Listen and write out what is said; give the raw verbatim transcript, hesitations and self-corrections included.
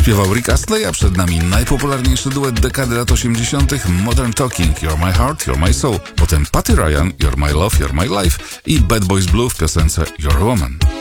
Śpiewał Rick Astley, a przed nami najpopularniejszy duet dekady lat osiemdziesiątych Modern Talking, You're My Heart, You're My Soul. Potem Patty Ryan, You're My Love, You're My Life i Bad Boys Blue w piosence You're a Woman.